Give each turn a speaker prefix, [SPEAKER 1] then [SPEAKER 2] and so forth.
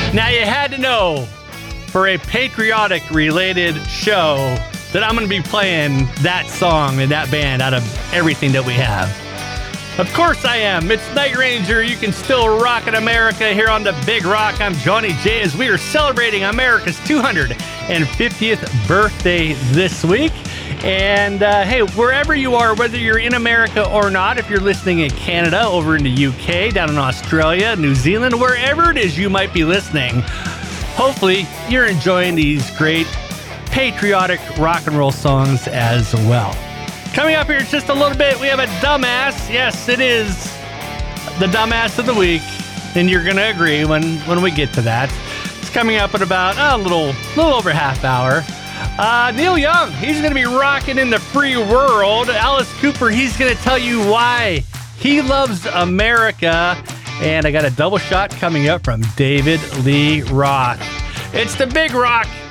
[SPEAKER 1] Now you had to know for a patriotic related show that I'm going to be playing that song and that band out of everything that we have. Of course I am. It's Night Ranger. You can still rock in America here on the Big Rock. I'm Johnny J as we are celebrating America's 250th birthday this week. And hey, wherever you are, whether you're in America or not, if you're listening in Canada, over in the UK, down in Australia, New Zealand, wherever it is you might be listening, hopefully you're enjoying these great patriotic rock and roll songs as well. Coming up here in just a little bit, we have a dumbass. Yes, it is the dumbass of the week, and you're going to agree when we get to that. It's coming up in about a little over half hour. Neil Young, he's going to be rocking in the free world. Alice Cooper, he's going to tell you why he loves America. And I got a double shot coming up from David Lee Roth. It's the Big Rock